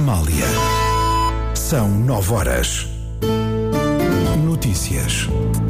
Amália. São 9h. Notícias.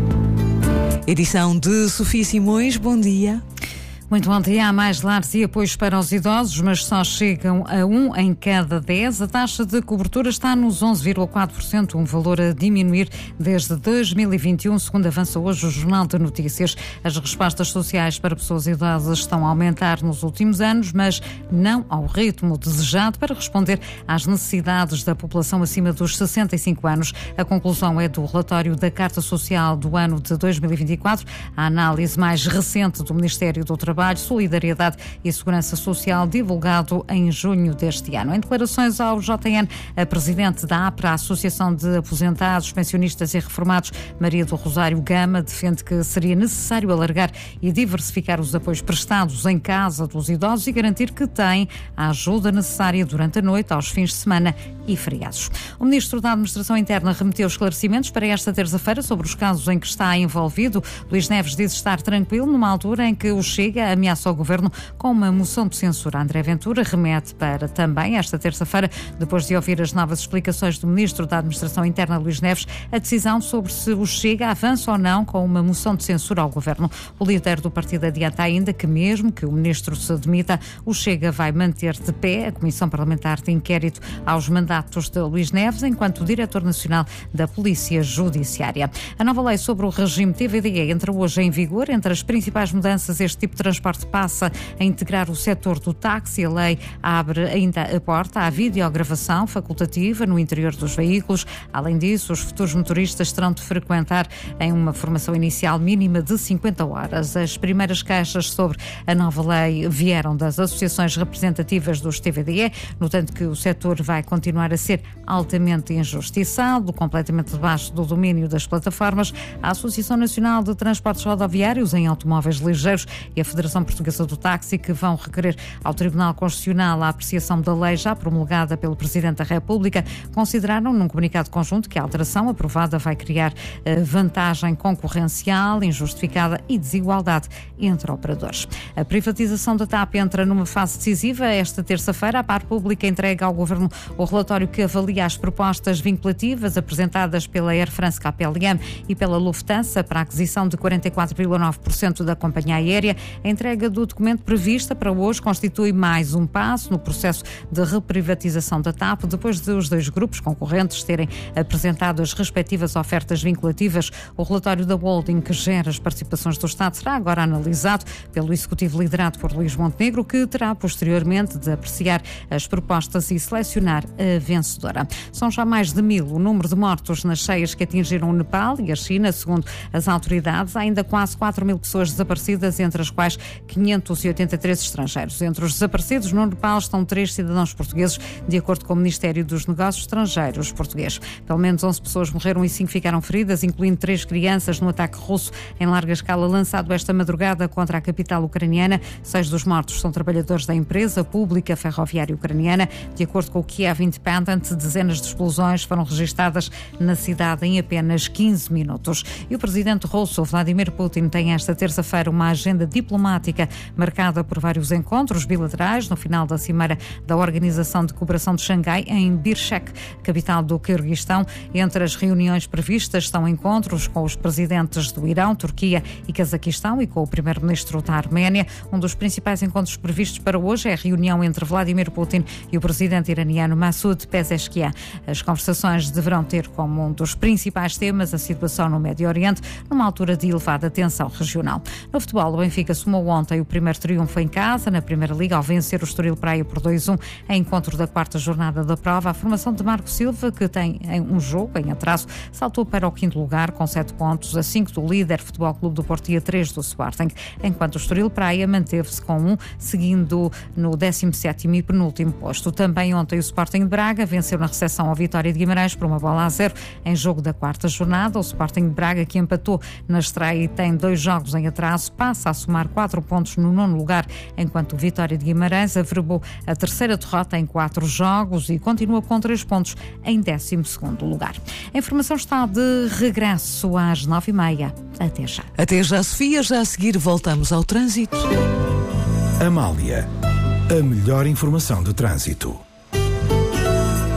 Edição de Sofia Simões, bom dia. Muito bom dia. Há mais lares e apoios para os idosos, mas só chegam a 1 em cada 10. A taxa de cobertura está nos 11,4%, um valor a diminuir desde 2021, segundo avança hoje o Jornal de Notícias. As respostas sociais para pessoas idosas estão a aumentar nos últimos anos, mas não ao ritmo desejado para responder às necessidades da população acima dos 65 anos. A conclusão é do relatório da Carta Social do ano de 2024, a análise mais recente do Ministério do Trabalho, Solidariedade e Segurança Social, divulgado em junho deste ano. Em declarações ao JN, a presidente da APRA, a Associação de Aposentados, Pensionistas e Reformados, Maria do Rosário Gama, defende que seria necessário alargar e diversificar os apoios prestados em casa dos idosos e garantir que têm a ajuda necessária durante a noite, aos fins de semana e feriados. O Ministro da Administração Interna remeteu esclarecimentos para esta terça-feira sobre os casos em que está envolvido. Luís Neves diz estar tranquilo numa altura em que o Chega ameaça o Governo com uma moção de censura. André Ventura remete para também esta terça-feira, depois de ouvir as novas explicações do Ministro da Administração Interna, Luís Neves, a decisão sobre se o Chega avança ou não com uma moção de censura ao Governo. O líder do partido adianta ainda que, mesmo que o Ministro se demita, o Chega vai manter de pé a Comissão Parlamentar de Inquérito aos mandatos de Luís Neves enquanto Diretor Nacional da Polícia Judiciária. A nova lei sobre o regime TVDE entra hoje em vigor. Entre as principais mudanças, este tipo de transporte passa a integrar o setor do táxi. A lei abre ainda a porta à videogravação facultativa no interior dos veículos. Além disso, os futuros motoristas terão de frequentar em uma formação inicial mínima de 50 horas. As primeiras queixas sobre a nova lei vieram das associações representativas dos TVDE, notando que o setor vai continuar a ser altamente injustiçado, completamente debaixo do domínio das plataformas. A Associação Nacional de Transportes Rodoviários em Automóveis Ligeiros e a Federação Portuguesa do Táxi, que vão requerer ao Tribunal Constitucional a apreciação da lei já promulgada pelo Presidente da República, consideraram num comunicado conjunto que a alteração aprovada vai criar vantagem concorrencial, injustificada e desigualdade entre operadores. A privatização da TAP entra numa fase decisiva. Esta terça-feira, a Par Pública entrega ao Governo o relatório que avalia as propostas vinculativas apresentadas pela Air France KLM e pela Lufthansa para a aquisição de 44,9% da companhia aérea. A entrega do documento prevista para hoje constitui mais um passo no processo de reprivatização da TAP, depois de os dois grupos concorrentes terem apresentado as respectivas ofertas vinculativas. O relatório da holding, que gera as participações do Estado, será agora analisado pelo Executivo liderado por Luís Montenegro, que terá posteriormente de apreciar as propostas e selecionar a vencedora. São já mais de 1.000 o número de mortos nas cheias que atingiram o Nepal e a China, segundo as autoridades. Há ainda quase 4.000 pessoas desaparecidas, entre as quais 583 estrangeiros. Entre os desaparecidos no Nepal estão 3 cidadãos portugueses, de acordo com o Ministério dos Negócios Estrangeiros português. Pelo menos 11 pessoas morreram e 5 ficaram feridas, incluindo 3 crianças, no ataque russo em larga escala lançado esta madrugada contra a capital ucraniana. 6 dos mortos são trabalhadores da empresa pública ferroviária ucraniana. De acordo com o Kiev Independent, dezenas de explosões foram registadas na cidade em apenas 15 minutos. E o presidente russo, Vladimir Putin, tem esta terça-feira uma agenda diplomática marcada por vários encontros bilaterais no final da cimeira da Organização de Cooperação de Xangai em Bishkek, capital do Quirguistão. Entre as reuniões previstas estão encontros com os presidentes do Irão, Turquia e Cazaquistão e com o primeiro-ministro da Arménia. Um dos principais encontros previstos para hoje é a reunião entre Vladimir Putin e o presidente iraniano Massoud Pezeshkian. As conversações deverão ter como um dos principais temas a situação no Médio Oriente, numa altura de elevada tensão regional. No futebol, o Benfica somou ontem o primeiro triunfo em casa na Primeira Liga ao vencer o Estoril Praia por 2-1 em encontro da quarta jornada da prova. A formação de Marco Silva, que tem um jogo em atraso, saltou para o 5º lugar com 7 pontos, a 5 do líder Futebol Clube do Porto e a 3 do Sporting, enquanto o Estoril Praia manteve-se com 1, seguindo no 17º e penúltimo posto. Também ontem o Sporting de Braga venceu na recepção ao Vitória de Guimarães por 1-0 em jogo da quarta jornada. O Sporting de Braga, que empatou na estreia e tem 2 jogos em atraso, passa a somar 4 pontos no 9º lugar, enquanto o Vitória de Guimarães averbou a 3ª derrota em 4 jogos e continua com 3 pontos em 12º lugar. A informação está de regresso às 9h30. Até já. Até já, Sofia. Já a seguir voltamos ao trânsito. Amália, a melhor informação do trânsito.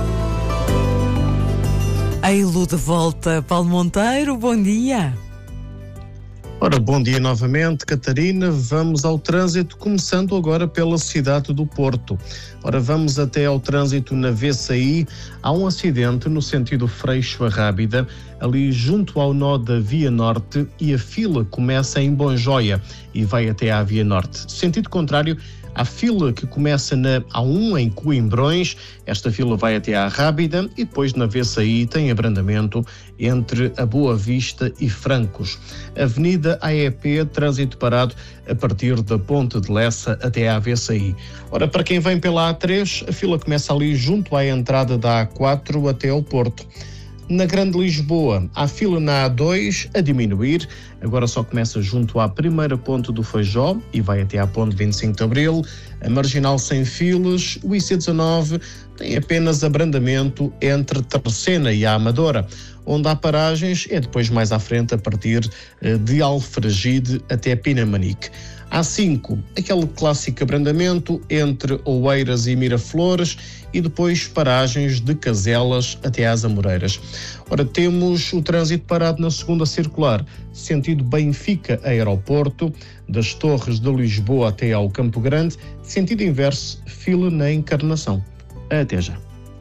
Ei-lo de volta, Paulo Monteiro, bom dia. Ora, bom dia novamente, Catarina. Vamos ao trânsito, começando agora pela cidade do Porto. Ora, vamos até ao trânsito na VCI. Há um acidente no sentido Freixo a Rábida, ali junto ao nó da Via Norte, e a fila começa em Bonjoia e vai até à Via Norte. Sentido contrário, a fila que começa na A1 em Coimbrões, esta fila vai até à Rábida e depois na VCI tem abrandamento entre a Boa Vista e Francos. Avenida AEP, trânsito parado a partir da Ponte de Lessa até à VCI. Ora, para quem vem pela A3, a fila começa ali junto à entrada da A4 até ao Porto. Na Grande Lisboa, há fila na A2 a diminuir, agora só começa junto à primeira ponte do Feijó e vai até à ponte 25 de Abril. A Marginal sem filas, o IC19 tem apenas abrandamento entre Terceira e a Amadora. Onde há paragens é depois mais à frente a partir de Alfragide até Pinamanique. A5, aquele clássico abrandamento entre Oeiras e Miraflores e depois paragens de Caselas até às Amoreiras. Ora, temos o trânsito parado na segunda circular, sentido Benfica Aeroporto, das Torres de Lisboa até ao Campo Grande, sentido inverso, fila na Encarnação. Até já.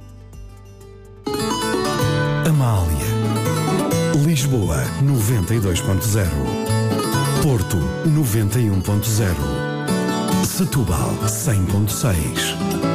Amália. Lisboa 92.0. Porto 91.0. Setúbal 100.6.